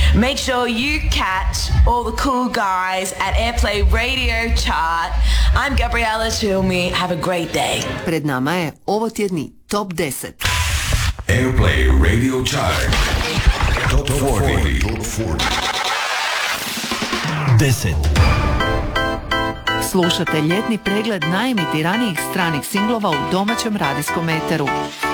Make sure you catch all the cool guys at Airplay Radio Chart. I'm Gabriella Chilmi. Have a great day. Pred nama je ovo tjedni Top 10. Airplay Radio Chart. Top 40. 10. Slušate ljetni pregled najemitiranijih stranih singlova u domaćem radijskom eteru.